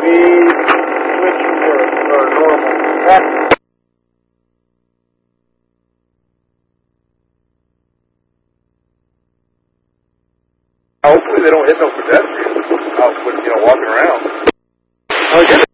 switch to our normal track. Hopefully they don't hit no pedestrians out, walking around. Oh, yeah.